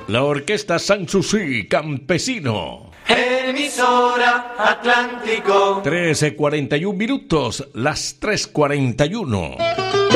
La orquesta Sanssouci, Campesino. Emisora Atlántico. 13:41 minutos, las 3:41.